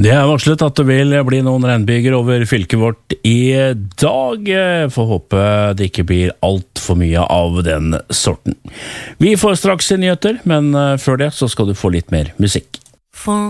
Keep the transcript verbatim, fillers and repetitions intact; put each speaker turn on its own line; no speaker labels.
Det er varslet at det vil bli noen regnbyger over fylket vårt i dag. Får håpe det ikke blir alt for mye av den sorten. Vi får straks nyheter, men før det så skal du få litt mer musikk.
For